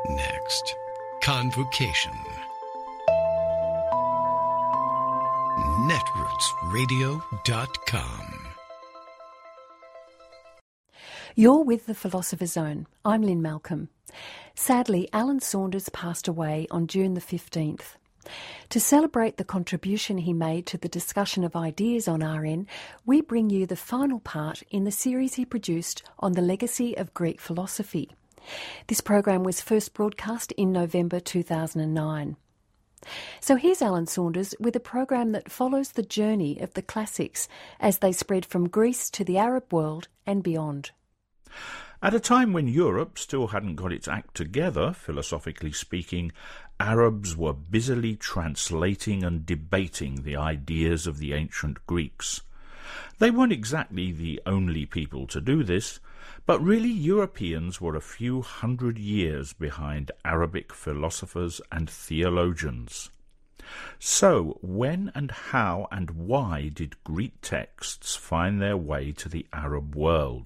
Next, Convocation. Netrootsradio.com. You're with The Philosopher's Zone. I'm Lynn Malcolm. Sadly, Alan Saunders passed away on June the 15th. To celebrate the contribution he made to the discussion of ideas on RN, we bring you the final part in the series he produced on the legacy of Greek philosophy. This program was first broadcast in November 2009. So here's Alan Saunders with a program that follows the journey of the classics as they spread from Greece to the Arab world and beyond. At a time when Europe still hadn't got its act together, philosophically speaking, Arabs were busily translating and debating the ideas of the ancient Greeks. They weren't exactly the only people to do this, but really Europeans were a few hundred years behind Arabic philosophers and theologians. So, when and how and why did Greek texts find their way to the Arab world?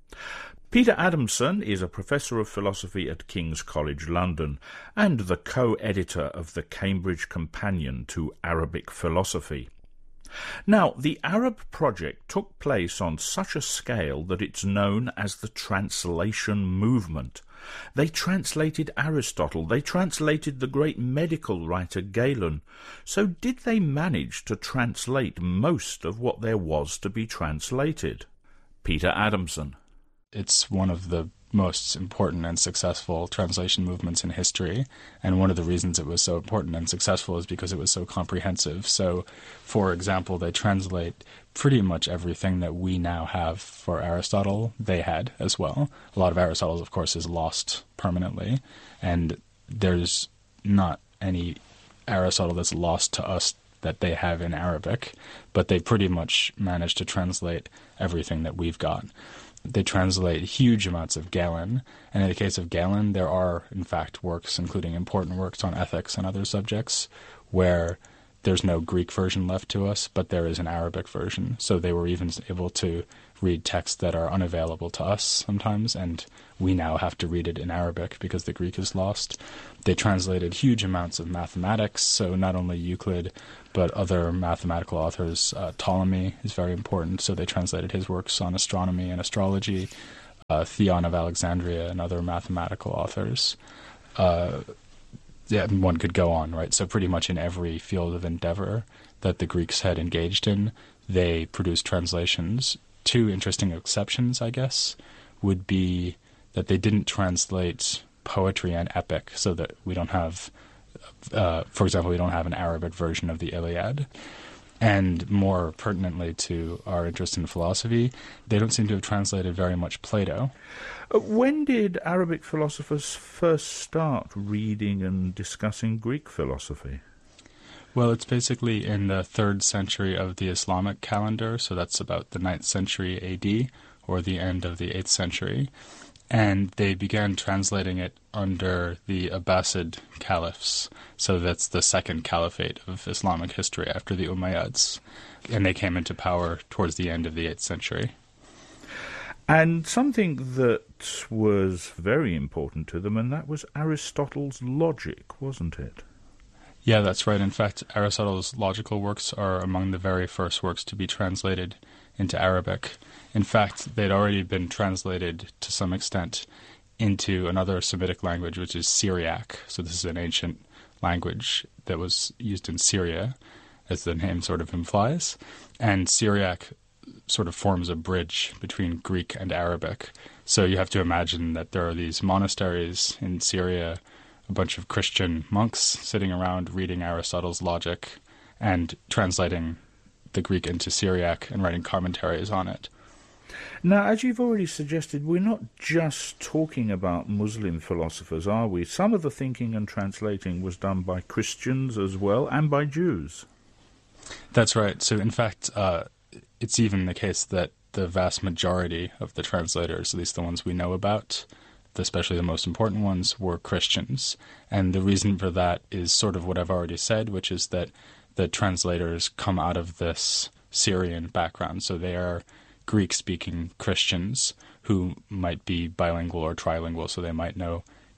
Peter Adamson is a professor of philosophy at King's College London and the co-editor of the Cambridge Companion to Arabic Philosophy. Now, the Arab project took place on such a scale that it's known as the translation movement. They translated Aristotle, they translated the great medical writer Galen. So did they manage to translate most of what there was to be translated? Peter Adamson. It's one of the most important and successful translation movements in history, and one of the reasons it was so important and successful is because it was so comprehensive. So, for example, they translate pretty much everything that we now have for Aristotle, they had as well. A lot of Aristotle, of course, is lost permanently, and there's not any Aristotle that's lost to us that they have in Arabic, but they pretty much managed to translate everything that we've got. They translate huge amounts of Galen, and in the case of Galen, there are, in fact, works, including important works on ethics and other subjects, where there's no Greek version left to us, but there is an Arabic version. So they were even able to read texts that are unavailable to us sometimes, and we now have to read it in Arabic because the Greek is lost. They translated huge amounts of mathematics, so not only Euclid, but other mathematical authors. Ptolemy is very important, so they translated his works on astronomy and astrology. Theon of Alexandria and other mathematical authors. One could go on, right? So pretty much in every field of endeavor that the Greeks had engaged in, they produced translations. Two interesting exceptions, I guess, would be that they didn't translate poetry and epic, so that we don't have, for example, we don't have an Arabic version of the Iliad. And more pertinently to our interest in philosophy, they don't seem to have translated very much Plato. When did Arabic philosophers first start reading and discussing Greek philosophy? Well, it's basically in the 3rd century of the Islamic calendar, so that's about the 9th century AD, or the end of the 8th century. And they began translating it under the Abbasid caliphs. So that's the second caliphate of Islamic history after the Umayyads. And they came into power towards the end of the 8th century. And something that was very important to them, and that was Aristotle's logic, wasn't it? Yeah, that's right. In fact, Aristotle's logical works are among the very first works to be translated into Arabic. In fact, they'd already been translated to some extent into another Semitic language, which is Syriac. So this is an ancient language that was used in Syria, as the name sort of implies. And Syriac sort of forms a bridge between Greek and Arabic. So you have to imagine that there are these monasteries in Syria, a bunch of Christian monks sitting around reading Aristotle's logic and translating the Greek into Syriac and writing commentaries on it. Now, as you've already suggested, we're not just talking about Muslim philosophers, are we? Some of the thinking and translating was done by Christians as well, and by Jews. That's right. So, in fact, it's even the case that the vast majority of the translators, at least the ones we know about, especially the most important ones, were Christians. And the reason for that is sort of what I've already said, which is that the translators come out of this Syrian background. So they are Greek-speaking Christians who might be bilingual or trilingual, so they might know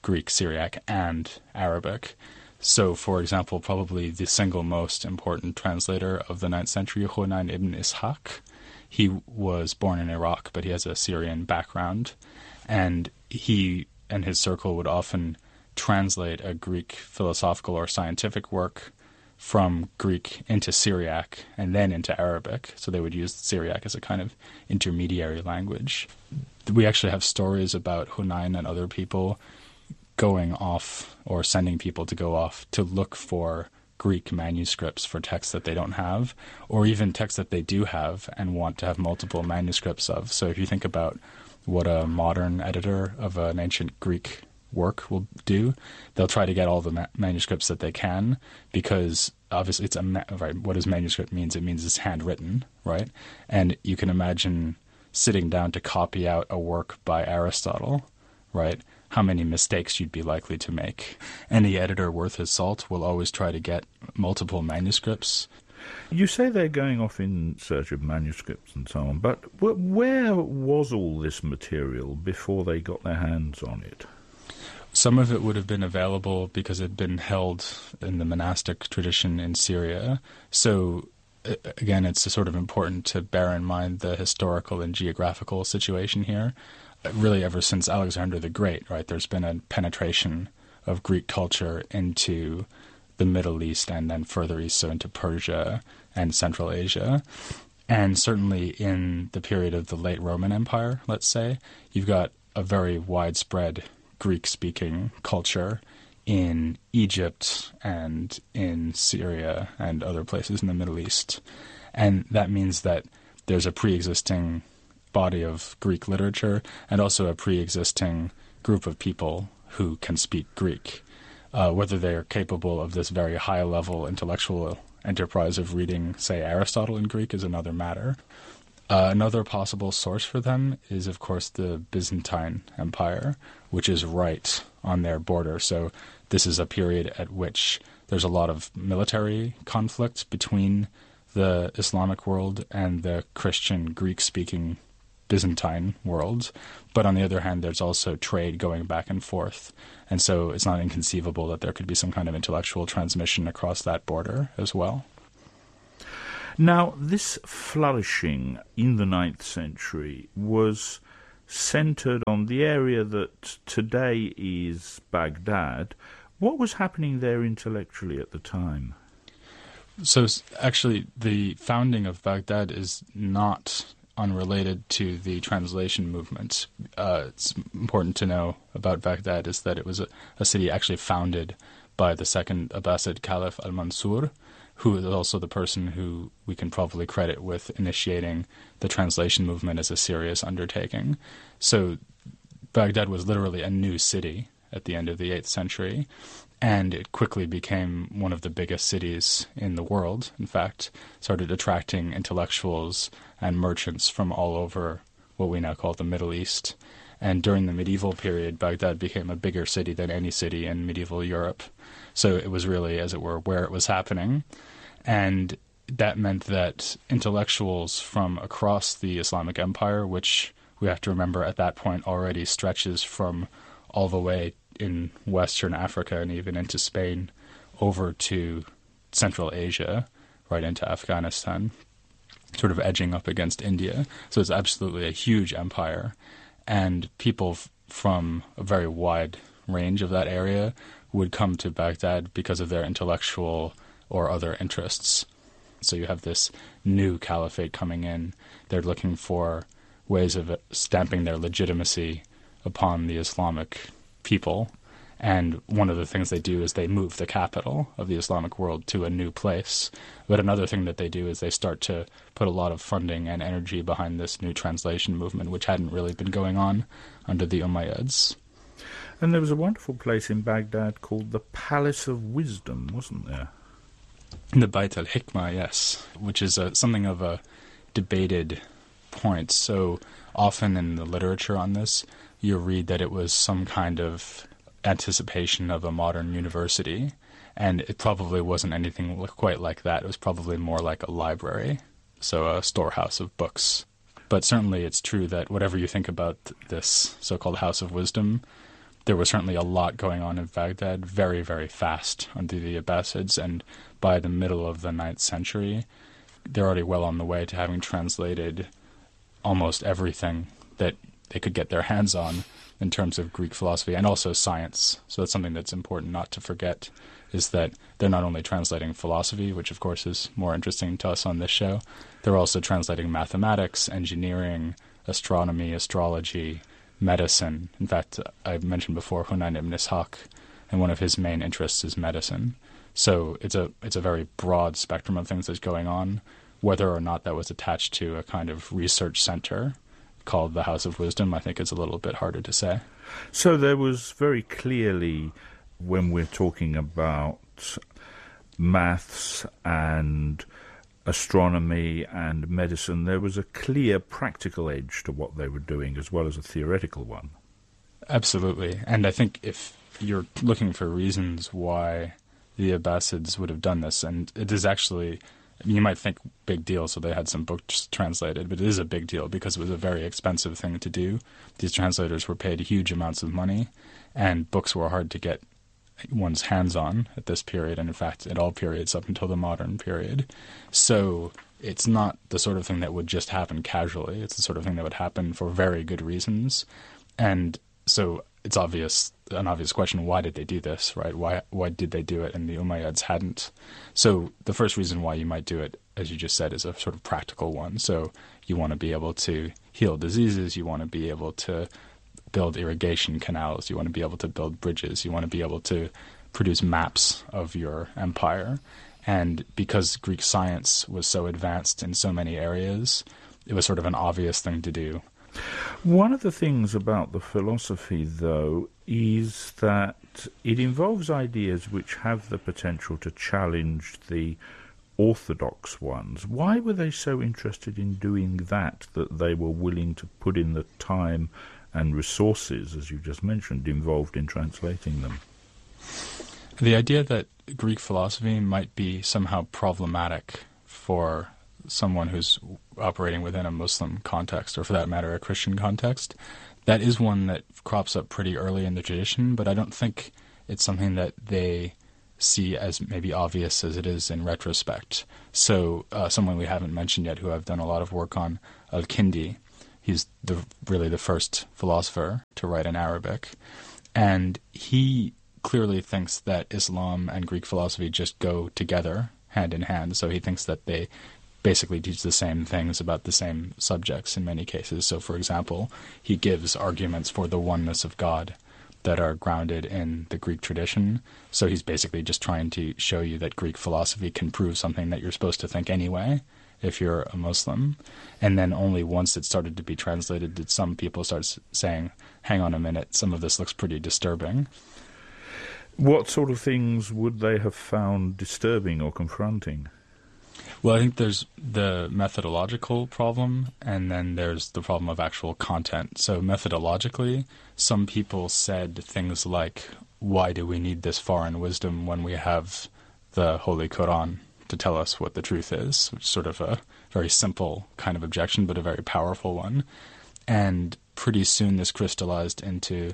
Greek, Syriac, and Arabic. So, for example, probably the single most important translator of the 9th century, Hunayn ibn Ishaq, he was born in Iraq, but he has a Syrian background, and he and his circle would often translate a Greek philosophical or scientific work from Greek into Syriac and then into Arabic. So they would use Syriac as a kind of intermediary language. We actually have stories about Hunayn and other people going off or sending people to go off to look for Greek manuscripts for texts that they don't have, or even texts that they do have and want to have multiple manuscripts of. So if you think about what a modern editor of an ancient Greek work will do, they'll try to get all the manuscripts that they can, because obviously it's right. What does manuscript means? It means it's handwritten, right? And you can imagine sitting down to copy out a work by Aristotle, right? How many mistakes you'd be likely to make. Any editor worth his salt will always try to get multiple manuscripts. You say they're going off in search of manuscripts and so on, but where was all this material before they got their hands on it? Some of it would have been available because it had been held in the monastic tradition in Syria. So, again, it's sort of important to bear in mind the historical and geographical situation here. Really, ever since Alexander the Great, right, there's been a penetration of Greek culture into the Middle East and then further east, so into Persia and Central Asia. And certainly in the period of the late Roman Empire, let's say, you've got a very widespread Greek-speaking culture in Egypt and in Syria and other places in the Middle East. And that means that there's a pre-existing body of Greek literature and also a pre-existing group of people who can speak Greek. Whether they're capable of this very high-level intellectual enterprise of reading, say, Aristotle in Greek is another matter. Another possible source for them is, of course, the Byzantine Empire, which is right on their border. So this is a period at which there's a lot of military conflict between the Islamic world and the Christian Greek-speaking Byzantine world. But on the other hand, there's also trade going back and forth. And so it's not inconceivable that there could be some kind of intellectual transmission across that border as well. Now, this flourishing in the 9th century was centred on the area that today is Baghdad. What was happening there intellectually at the time? So actually, the founding of Baghdad is not unrelated to the translation movement. It's important to know about Baghdad is that it was a city actually founded by the second Abbasid Caliph al-Mansur, who is also the person who we can probably credit with initiating the translation movement as a serious undertaking. So Baghdad was literally a new city at the end of the 8th century, and it quickly became one of the biggest cities in the world. In fact, started attracting intellectuals and merchants from all over what we now call the Middle East. And during the medieval period, Baghdad became a bigger city than any city in medieval Europe. So it was really, as it were, where it was happening. And that meant that intellectuals from across the Islamic Empire, which we have to remember at that point already stretches from all the way in Western Africa and even into Spain over to Central Asia, right into Afghanistan, sort of edging up against India. So it's absolutely a huge empire. And people from a very wide range of that area would come to Baghdad because of their intellectual or other interests. So you have this new caliphate coming in. They're looking for ways of stamping their legitimacy upon the Islamic people. And one of the things they do is they move the capital of the Islamic world to a new place. But another thing that they do is they start to put a lot of funding and energy behind this new translation movement, which hadn't really been going on under the Umayyads. And there was a wonderful place in Baghdad called the Palace of Wisdom, wasn't there? The Bayt al-Hikmah, yes, which is something of a debated point. So often in the literature on this, you read that it was some kind of anticipation of a modern university, and it probably wasn't anything quite like that. It was probably more like a library, so a storehouse of books. But certainly it's true that whatever you think about this so-called House of Wisdom, there was certainly a lot going on in Baghdad very, very fast under the Abbasids, and by the middle of the 9th century, they're already well on the way to having translated almost everything that they could get their hands on in terms of Greek philosophy and also science. So that's something that's important not to forget, is that they're not only translating philosophy, which of course is more interesting to us on this show, they're also translating mathematics, engineering, astronomy, astrology, medicine. In fact, I mentioned before Hunayn ibn Ishaq, and one of his main interests is medicine. So it's a very broad spectrum of things that's going on. Whether or not that was attached to a kind of research center called the House of Wisdom, I think it's a little bit harder to say. So there was very clearly, when we're talking about maths and astronomy and medicine, there was a clear practical edge to what they were doing as well as a theoretical one. Absolutely. And I think if you're looking for reasons why the Abbasids would have done this, and it is actually, you might think big deal, so they had some books translated, but it is a big deal because it was a very expensive thing to do. These translators were paid huge amounts of money, and books were hard to get one's hands on at this period, and in fact at all periods up until the modern period. So it's not the sort of thing that would just happen casually. It's the sort of thing that would happen for very good reasons. And so it's an obvious question, why did they do this, right? Why did they do it and the Umayyads hadn't? So the first reason why you might do it, as you just said, is a sort of practical one. So you want to be able to heal diseases, you want to be able to build irrigation canals, you want to be able to build bridges, you want to be able to produce maps of your empire. And because Greek science was so advanced in so many areas, it was sort of an obvious thing to do. One of the things about the philosophy, though, is that it involves ideas which have the potential to challenge the orthodox ones. Why were they so interested in doing that they were willing to put in the time and resources, as you just mentioned, involved in translating them? The idea that Greek philosophy might be somehow problematic for someone who's operating within a Muslim context, or for that matter, a Christian context, that is one that crops up pretty early in the tradition, but I don't think it's something that they see as maybe obvious as it is in retrospect. So someone we haven't mentioned yet, who I've done a lot of work on, Al-Kindi, he's really the first philosopher to write in Arabic, and he clearly thinks that Islam and Greek philosophy just go together, hand in hand. So he thinks that they basically teach the same things about the same subjects in many cases. So, for example, he gives arguments for the oneness of God that are grounded in the Greek tradition. So he's basically just trying to show you that Greek philosophy can prove something that you're supposed to think anyway, if you're a Muslim. And then only once it started to be translated did some people start saying, hang on a minute, some of this looks pretty disturbing. What sort of things would they have found disturbing or confronting? Well, I think there's the methodological problem, and then there's the problem of actual content. So methodologically, some people said things like, why do we need this foreign wisdom when we have the Holy Quran to tell us what the truth is? Which is sort of a very simple kind of objection, but a very powerful one. And pretty soon this crystallized into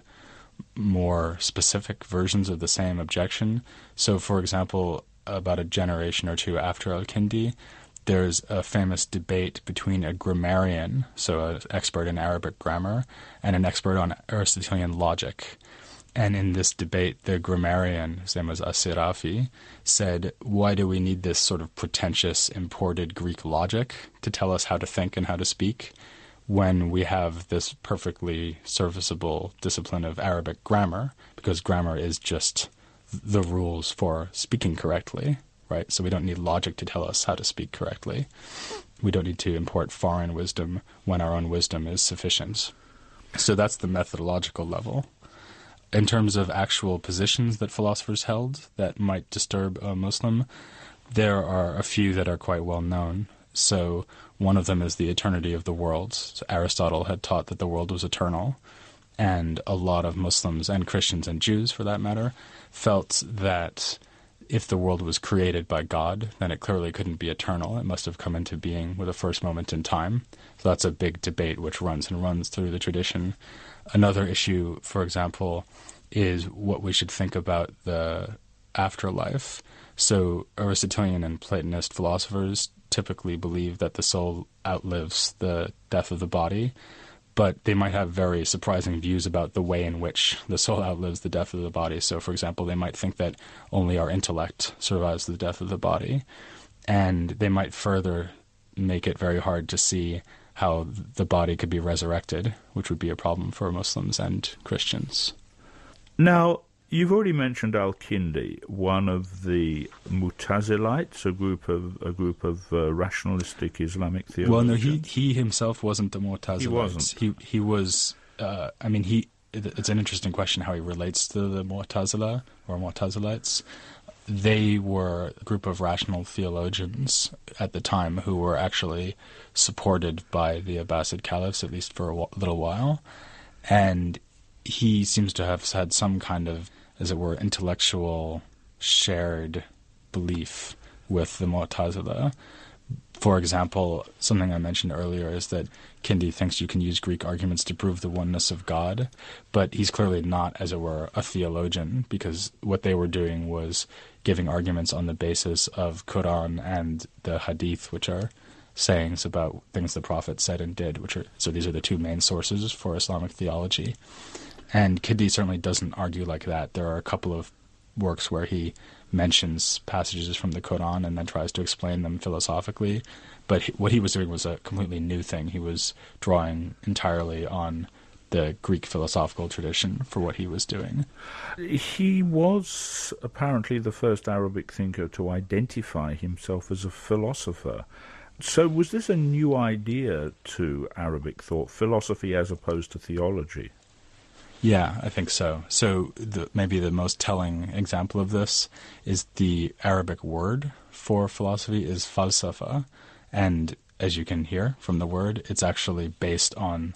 more specific versions of the same objection. So, for example, about a generation or two after Al-Kindi, there's a famous debate between a grammarian, so an expert in Arabic grammar, and an expert on Aristotelian logic. And in this debate, the grammarian, his name was As-Sirafi, said, why do we need this sort of pretentious imported Greek logic to tell us how to think and how to speak, when we have this perfectly serviceable discipline of Arabic grammar, because grammar is just the rules for speaking correctly, right? So we don't need logic to tell us how to speak correctly. We don't need to import foreign wisdom when our own wisdom is sufficient. So that's the methodological level. In terms of actual positions that philosophers held that might disturb a Muslim, there are a few that are quite well known. So one of them is the eternity of the world. So Aristotle had taught that the world was eternal, and a lot of Muslims and Christians and Jews, for that matter, felt that if the world was created by God, then it clearly couldn't be eternal. It must have come into being with a first moment in time. So that's a big debate which runs and runs through the tradition. Another issue, for example, is what we should think about the afterlife. So Aristotelian and Platonist philosophers typically believe that the soul outlives the death of the body, but they might have very surprising views about the way in which the soul outlives the death of the body. So, for example, they might think that only our intellect survives the death of the body, and they might further make it very hard to see how the body could be resurrected, which would be a problem for Muslims and Christians. Now, you've already mentioned Al-Kindi, one of the Mu'tazilites, a group of rationalistic Islamic theologians. Well, no, he himself wasn't a Mu'tazilite. He wasn't. He was. It's an interesting question how he relates to the Mu'tazila or Mu'tazilites. They were a group of rational theologians at the time who were actually supported by the Abbasid caliphs, at least for a little while, and he seems to have had some kind of, as it were, intellectual shared belief with the Mu'tazila. For example, something I mentioned earlier is that Kindi thinks you can use Greek arguments to prove the oneness of God, but he's clearly not, as it were, a theologian, because what they were doing was giving arguments on the basis of Quran and the Hadith, which are sayings about things the Prophet said and did, so these are the two main sources for Islamic theology. And Kindi certainly doesn't argue like that. There are a couple of works where he mentions passages from the Quran and then tries to explain them philosophically. But what he was doing was a completely new thing. He was drawing entirely on the Greek philosophical tradition for what he was doing. He was apparently the first Arabic thinker to identify himself as a philosopher. So was this a new idea to Arabic thought, philosophy as opposed to theology? Yeah, I think so. So maybe the most telling example of this is the Arabic word for philosophy is falsafa. And as you can hear from the word, it's actually based on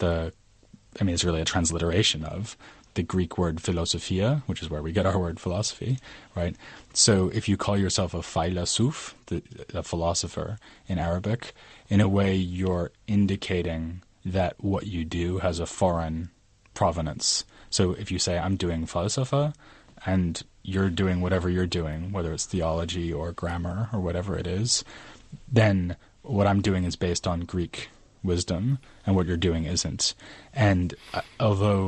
it's really a transliteration of the Greek word philosophia, which is where we get our word philosophy, right? So if you call yourself a philosophe, a philosopher in Arabic, in a way you're indicating that what you do has a foreign provenance. So if you say, I'm doing falsafa, and you're doing whatever you're doing, whether it's theology or grammar or whatever it is, then what I'm doing is based on Greek wisdom, and what you're doing isn't. And although